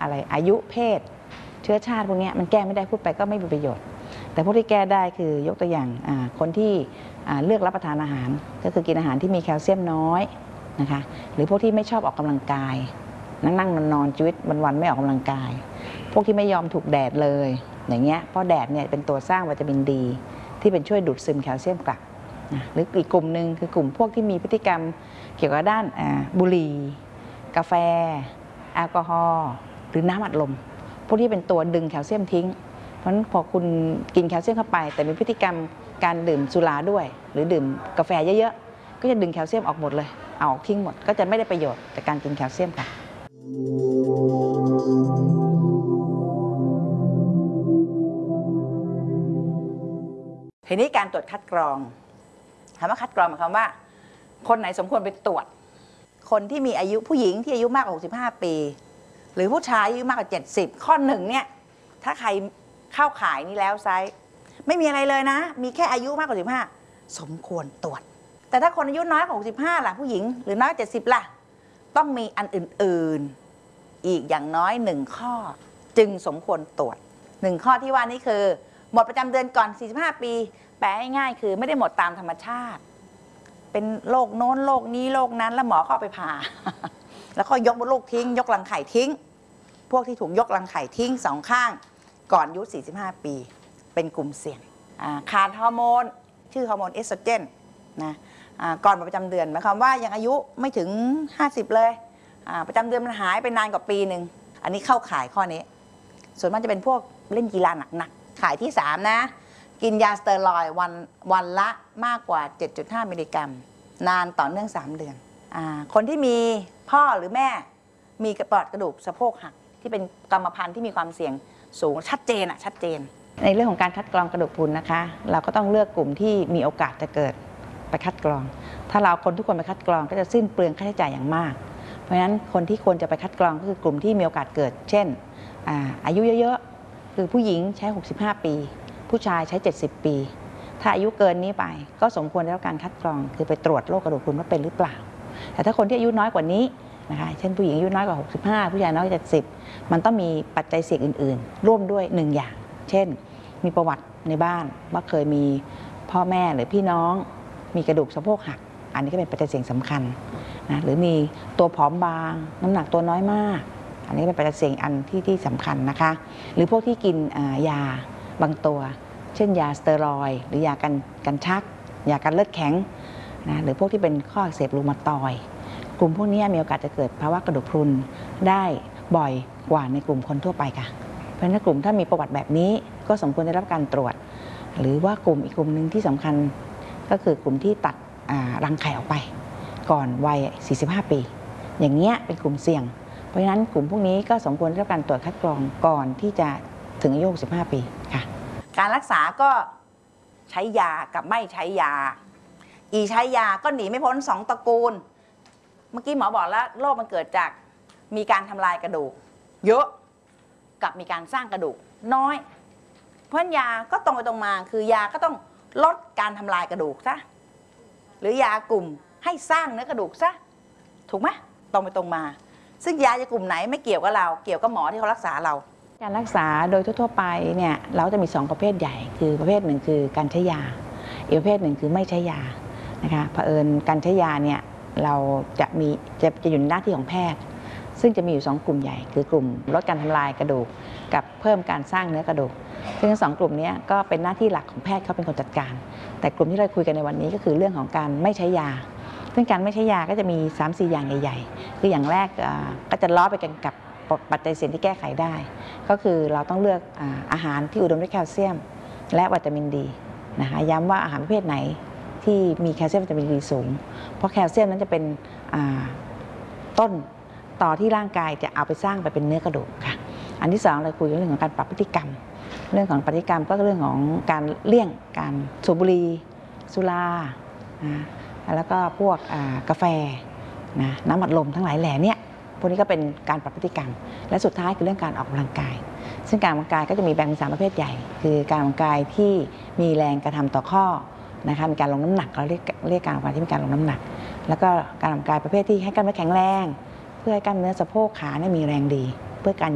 อะไรอายุเพศเชื้อชาติพวกนี้มันแก้ไม่ได้พูดไปก็ไม่มีประโยชน์แต่พวกที่แก้ได้คือยกตัวอย่างคนที่เลือกรับประทานอาหารก็คือกินอาหารที่มีแคลเซียมน้อยนะคะหรือพวกที่ไม่ชอบออกกำลังกายนั่งนอนชีวิตวันๆไม่ออกกำลังกายพวกที่ไม่ยอมถูกแดดเลยอย่างเงี้ยเพราะแดดเนี่ยเป็นตัวสร้างวิตามินดีที่เป็นช่วยดูดซึมแคลเซียมกลับหรืออีกกลุ่มหนึ่งคือกลุ่มพวกที่มีพฤติกรรมเกี่ยวกับด้านบุหรี่กาแฟแอลกอฮอล์หรือน้ำอัดลมพวกที่เป็นตัวดึงแคลเซียมทิ้งเพราะฉะนั้นพอคุณกินแคลเซียมเข้าไปแต่มีพฤติกรรมการดื่มสุราด้วยหรือดื่มกาแฟเยอะๆก็จะดึงแคลเซียมออกหมดเลยเอาออกทิ้งหมดก็จะไม่ได้ประโยชน์จากการกินแคลเซียมค่ะทีนี้การตรวจคัดกรองคำว่าคัดกรองหมายความว่าคนไหนสมควรไปตรวจคนที่มีอายุผู้หญิงที่อายุมากกว่า65ปีหรือผู้ชายอายุมากกว่า70ข้อหนึ่งเนี่ยถ้าใครเข้าข่ายนี้แล้วไซส์ไม่มีอะไรเลยนะมีแค่อายุมากกว่า15สมควรตรวจแต่ถ้าคนอายุน้อยกว่า65ล่ะผู้หญิงหรือน้อย70ล่ะต้องมีอันอื่นๆอีกอย่างน้อย1ข้อจึงสมควรตรวจ1ข้อที่ว่านี้คือหมดประจำเดือนก่อน45ปีแปลง่ายๆคือไม่ได้หมดตามธรรมชาติเป็นโรคโน้นโรคนี้โรคนั้นแล้วหมอก็เอาไปผ่าแล้วก็ยกมดลูกทิ้งยกรังไข่ทิ้งพวกที่ถูกยกรังไข่ทิ้ง2ข้างก่อนอายุ45ปีเป็นกลุ่มเสี่ยงขาดฮอร์โมนชื่อฮอร์โมนเอสโตรเจนนะก่อนประจำเดือนหมายความว่ายังอายุไม่ถึง50เลยประจำเดือนมันหายไปนานกว่าปีหนึ่งอันนี้เข้าข่ายข้อนี้ส่วนมากจะเป็นพวกเล่นกีฬาหนักๆข่ายที่3นะกินยาสเตียรอยด์วันละมากกว่า 7.5 มิลลิกรัมนานต่อเนื่อง3เดือนคนที่มีพ่อหรือแม่มีปอดกระดูกสะโพกหักที่เป็นกรรมพันธุ์ที่มีความเสี่ยงสูงชัดเจนในเรื่องของการคัดกรองกระดูกพรุนนะคะเราก็ต้องเลือกกลุ่มที่มีโอกาสจะเกิดไปคัดกรองถ้าเราคนทุกคนไปคัดกรองก็จะสิ้นเปลืองค่าใช้จ่ายอย่างมากเพราะฉะนั้นคนที่ควรจะไปคัดกรองก็คือกลุ่มที่มีโอกาสเกิดเช่นอายุเยอะๆคือผู้หญิงใช้65ปีผู้ชายใช้70ปีถ้าอายุเกินนี้ไปก็สมควรได้รับการคัดกรองคือไปตรวจโรคกระดูกพรุนว่าเป็นหรือเปล่าแต่ถ้าคนที่อายุน้อยกว่านี้นะคะเช่นผู้หญิงอายุน้อยกว่า65ผู้ชายน้อยกว่า70มันต้องมีปัจจัยเสี่ยงอื่นๆร่วมด้วย1อย่างเช่นมีประวัติในบ้านว่าเคยมีพ่อแม่หรือพี่น้องมีกระดูกสะโพกหักอันนี้ก็เป็นปัจจัยเสี่ยงสำคัญนะหรือมีตัวผอมบางน้ำหนักตัวน้อยมากอันนี้เป็นปัจจัยเสี่ยงอันที่สำคัญนะคะหรือพวกที่กินยาบางตัวเช่นยาสเตียรอยด์หรือยากันชักยากันเลือดแข็งนะหรือพวกที่เป็นข้ออักเสบรูมาตอยด์กลุ่มพวกนี้มีโอกาสจะเกิดภาวะกระดูกพรุนได้บ่อยกว่าในกลุ่มคนทั่วไปค่ะเพราะฉะนั้นกลุ่มถ้ามีประวัติแบบนี้ก็สมควรได้รับการตรวจหรือว่ากลุ่มอีกกลุ่มหนึ่งที่สำคัญก็คือกลุ่มที่ตัดรังไข่ออกไปก่อนวัย45ปีอย่างเงี้ยเป็นกลุ่มเสี่ยงเพราะฉะนั้นกลุ่มพวกนี้ก็สมควรได้รับการตรวจคัดกรองก่อนที่จะถึงอายุ65ปีค่ะการรักษาก็ใช้ยากับไม่ใช้ยาใช้ยาก็หนีไม่พ้น2ตระกูลเมื่อกี้หมอบอกแล้วโรคมันเกิดจากมีการทำลายกระดูกเยอะกับมีการสร้างกระดูกน้อยเพราะยาก็ตรงไปตรงมาคือยาก็ต้องลดการทำลายกระดูกซะหรือยากลุ่มให้สร้างเนื้อกระดูกซะถูกไหมตรงไปตรงมาซึ่งยาจะกลุ่มไหนไม่เกี่ยวกับเราเกี่ยวกับหมอที่เขารักษาเราการรักษาโดยทั่วไปเนี่ยเราจะมี2ประเภทใหญ่คือประเภทหนึ่งคือการใช้ยาอีกประเภทหนึ่งคือไม่ใช้ยานะคะเผอิญการใช้ยาเนี่ยเราจะอยู่ในหน้าที่ของแพทย์ซึ่งจะมีอยู่2กลุ่มใหญ่คือกลุ่มลดการทำลายกระดูกกับเพิ่มการสร้างเนื้อกระดูกซึ่งทั้ง2กลุ่มนี้ก็เป็นหน้าที่หลักของแพทย์เขาเป็นคนจัดการแต่กลุ่มที่เราคุยกันในวันนี้ก็คือเรื่องของการไม่ใช้ยาซึ่งการไม่ใช้ยาก็จะมี 3-4 อย่างใหญ่ๆคืออย่างแรกก็จะล้อไปกันกับปัจจัยเสี่ยงที่แก้ไขได้ก็คือเราต้องเลือกอาหารที่อุดมด้วยแคลเซียมและวิตามินดีนะคะย้ำว่าอาหารประเภทไหนที่มีแคลเซียมวิตามินดีสูงเพราะแคลเซียมนั้นจะเป็นต้นต่อที่ร่างกายจะเอาไปสร้างไปเป็นเนื้อกระดูกค่ะอันที่2เราคุยเรื่องของการปรับพฤติกรรมเรื่องของพฤติกรรมก็เรื่องของการเลี่ยงการสูบบุหรี่สุราแล้วก็พวกกาแฟน้ำอัดลมทั้งหลายแหล่เนี่ยพวกนี้ก็เป็นการปรับพฤติกรรมและสุดท้ายคือเรื่องการออกกำลังกายซึ่งการออกกำลังกายก็จะมีแบ่งเป็น3ประเภทใหญ่คือการออกกำลังกายที่มีแรงกระทำต่อข้อนะคะมีการลงน้ำหนักเราเรียกการออกกำลังกายที่มีการลงน้ำหนักแล้วก็การออกกำลังกายประเภทที่ให้กล้ามเนื้อแข็งแรงเพื่อให้กล้ามเนื้อสะโพกขามีแรงดีเพื่อการ